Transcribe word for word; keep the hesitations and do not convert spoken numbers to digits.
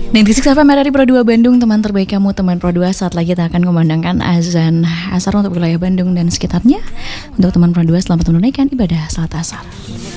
sembilan puluh enam F M dari Pro dua Bandung, teman terbaik kamu, teman Pro dua. Saat lagi kita akan memandangkan azan asar untuk wilayah Bandung dan sekitarnya. Untuk teman Pro dua, selamat menunaikan ibadah salat asar.